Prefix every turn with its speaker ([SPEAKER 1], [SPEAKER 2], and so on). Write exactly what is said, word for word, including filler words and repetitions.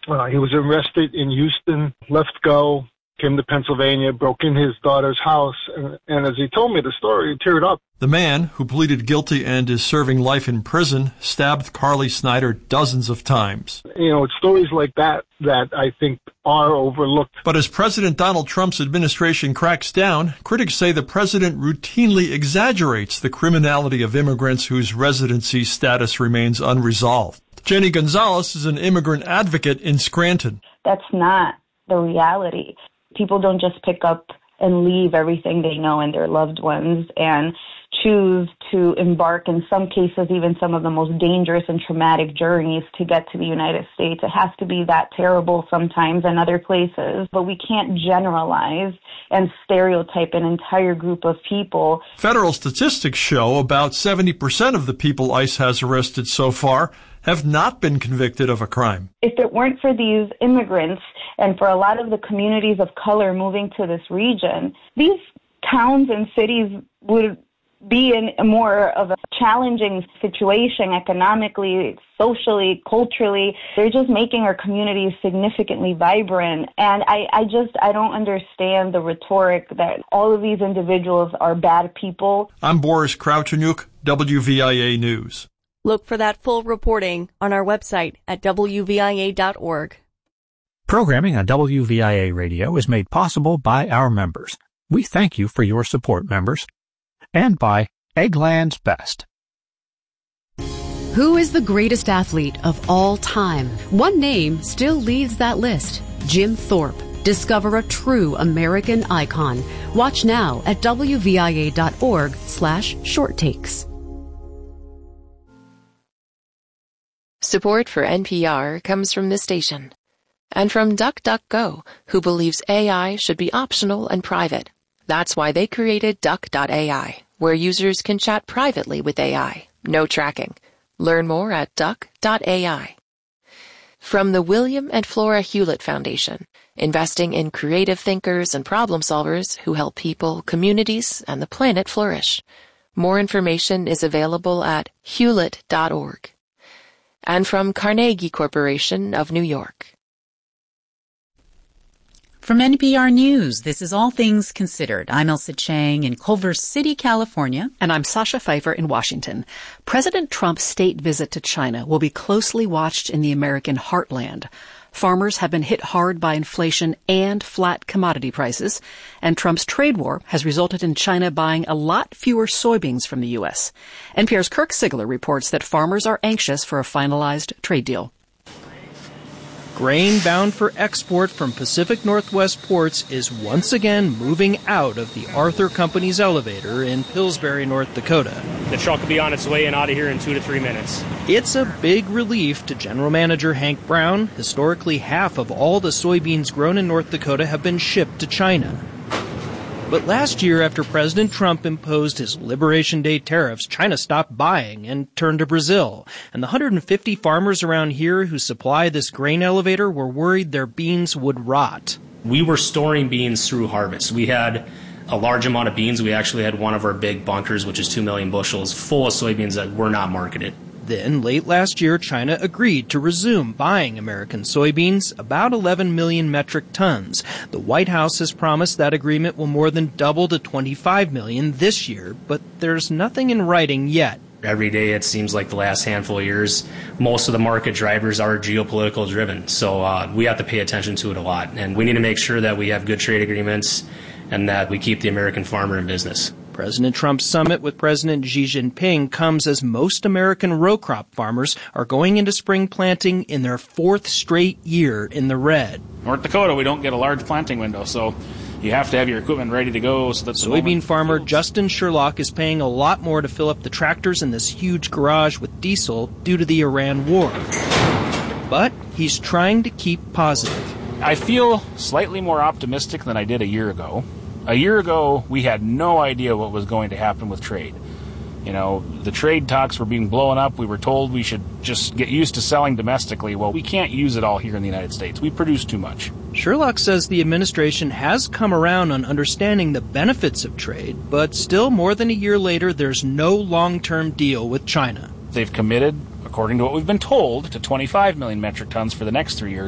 [SPEAKER 1] Uh, he was arrested in Houston, left go, came to Pennsylvania, broke in his daughter's house, and, and as he told me the story, he teared up.
[SPEAKER 2] The man, who pleaded guilty and is serving life in prison, stabbed Carly Snyder dozens of times.
[SPEAKER 1] You know, it's stories like that that I think are overlooked.
[SPEAKER 2] But as President Donald Trump's administration cracks down, critics say the president routinely exaggerates the criminality of immigrants whose residency status remains unresolved. Jenny Gonzalez is an immigrant advocate in Scranton.
[SPEAKER 3] That's not the reality. People don't just pick up and leave everything they know and their loved ones and choose to embark, in some cases, even some of the most dangerous and traumatic journeys to get to the United States. It has to be that terrible sometimes in other places, but we can't generalize and stereotype an entire group of people.
[SPEAKER 2] Federal statistics show about seventy percent of the people ICE has arrested so far have not been convicted of a crime.
[SPEAKER 3] If it weren't for these immigrants and for a lot of the communities of color moving to this region, these towns and cities would be in a more of a challenging situation economically, socially, culturally. They're just making our communities significantly vibrant. And I, I just, I don't understand the rhetoric that all of these individuals are bad people.
[SPEAKER 2] I'm Boris Kravchuk, W V I A News.
[SPEAKER 4] Look for that full reporting on our website at W V I A dot org.
[SPEAKER 5] Programming on W V I A Radio is made possible by our members. We thank you for your support, members. And by Eggland's Best.
[SPEAKER 6] Who is the greatest athlete of all time? One name still leads that list. Jim Thorpe. Discover a true American icon. Watch now at W V I A dot org slash short takes.
[SPEAKER 7] Support for N P R comes from this station and from DuckDuckGo, who believes A I should be optional and private. That's why they created Duck dot A I, where users can chat privately with A I. No tracking. Learn more at Duck dot A I. From the William and Flora Hewlett Foundation, investing in creative thinkers and problem solvers who help people, communities, and the planet flourish. More information is available at Hewlett dot org. And from Carnegie Corporation of New York.
[SPEAKER 8] From N P R News, this is All Things Considered. I'm Elsa Chang in Culver City, California.
[SPEAKER 9] And I'm Sasha Pfeiffer in Washington. President Trump's state visit to China will be closely watched in the American heartland. Farmers have been hit hard by inflation and flat commodity prices, and Trump's trade war has resulted in China buying a lot fewer soybeans from the U S. N P R's Kirk Sigler reports that farmers are anxious for a finalized trade deal.
[SPEAKER 10] Grain bound for export from Pacific Northwest ports is once again moving out of the Arthur Company's elevator in Pillsbury, North Dakota.
[SPEAKER 11] The truck will be on its way and out of here in two to three minutes.
[SPEAKER 10] It's a big relief to General Manager Hank Brown. Historically, half of all the soybeans grown in North Dakota have been shipped to China. But last year, after President Trump imposed his Liberation Day tariffs, China stopped buying and turned to Brazil. And the one hundred fifty farmers around here who supply this grain elevator were worried their beans would rot.
[SPEAKER 11] We were storing beans through harvest. We had a large amount of beans. We actually had one of our big bunkers, which is two million bushels, full of soybeans that were not marketed.
[SPEAKER 10] Then, late last year, China agreed to resume buying American soybeans, about eleven million metric tons. The White House has promised that agreement will more than double to twenty-five million this year, but there's nothing in writing yet.
[SPEAKER 11] Every day, it seems like the last handful of years, most of the market drivers are geopolitical driven. So uh, we have to pay attention to it a lot. And we need to make sure that we have good trade agreements and that we keep the American farmer in business.
[SPEAKER 10] President Trump's summit with President Xi Jinping comes as most American row crop farmers are going into spring planting in their fourth straight year in the red.
[SPEAKER 12] North Dakota, we don't get a large planting window, so you have to have your equipment ready to go. So that
[SPEAKER 10] soybean farmer Justin Sherlock is paying a lot more to fill up the tractors in this huge garage with diesel due to the Iran war. But he's trying to keep positive.
[SPEAKER 12] I feel slightly more optimistic than I did a year ago. A year ago, we had no idea what was going to happen with trade. You know, the trade talks were being blown up. We were told we should just get used to selling domestically. Well, we can't use it all here in the United States. We produce too much.
[SPEAKER 10] Sherlock says the administration has come around on understanding the benefits of trade, but still more than a year later, there's no long-term deal with China.
[SPEAKER 12] They've committed, according to what we've been told, to twenty-five million metric tons for the next three years.